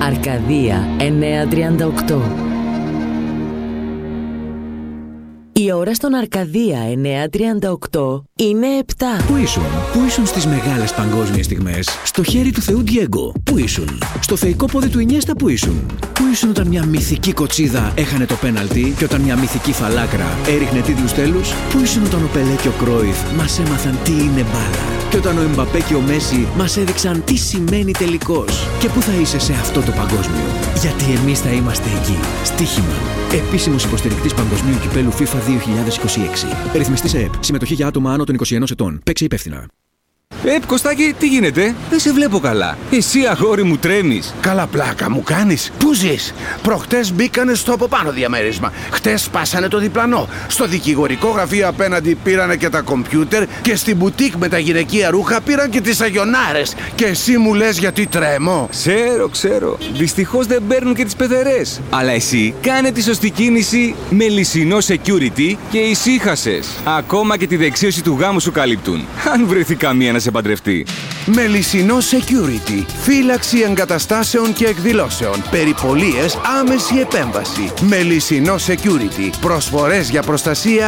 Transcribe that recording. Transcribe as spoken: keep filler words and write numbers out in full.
Αρκαδία εννιακόσια τριάντα οκτώ. Η ώρα στον Αρκαδία εννιακόσια τριάντα οκτώ είναι επτά. Πού ήσουν? Πού ήσουν στις μεγάλες παγκόσμιες στιγμές? Στο χέρι του Θεού Ντιέγκο. Πού ήσουν? Στο θεϊκό πόδι του Ινιέστα. Πού ήσουν? Πού ήσουν όταν μια μυθική κοτσίδα έχανε το πέναλτι και όταν μια μυθική φαλάκρα έριχνε τίτλους τέλους? Πού ήσουν όταν ο Πελέ και ο Κρόιφ μας έμαθαν τι είναι μπάλα? Και όταν ο Εμπαπέ και ο Μέση μας έδειξαν τι σημαίνει τελικός? Και πού θα είσαι σε αυτό το παγκόσμιο? Γιατί εμείς θα είμαστε εκεί. Στοίχημα. Επίσημος υποστηρικτής Παγκοσμίου Κυπέλου FIFA δύο χιλιάδες είκοσι έξι. Ρυθμιστής ΕΕΠ. Συμμετοχή για άτομα άνω των είκοσι ενός ετών. Παίξε υπεύθυνα. Ε, Κωστάκη, τι γίνεται? Δεν σε βλέπω καλά. Εσύ, αγόρι μου, τρέμεις. Καλά πλάκα μου κάνεις. Πού ζεις? Προχτές μπήκανε στο από πάνω διαμέρισμα. Χτες σπάσανε το διπλανό. Στο δικηγορικό γραφείο απέναντι πήρανε και τα κομπιούτερ. Και στην μπουτίκ με τα γυναικεία ρούχα πήραν και τις αγιονάρες. Και εσύ μου λες γιατί τρέμω? Ξέρω, ξέρω. Δυστυχώς δεν παίρνουν και τις πεθερές. Αλλά εσύ κάνε τη σωστή κίνηση με Λυσσινό Security και ησύχασες. Ακόμα και τη δεξίωση του γάμου σου καλύπτουν. Αν βρεθεί καμία να σε παντρευτεί. Με Λυσσινό Security. Φύλαξη εγκαταστάσεων και εκδηλώσεων. Περιπολίες, άμεση επέμβαση. Με Λυσσινό Security. Προσφορές για προστασία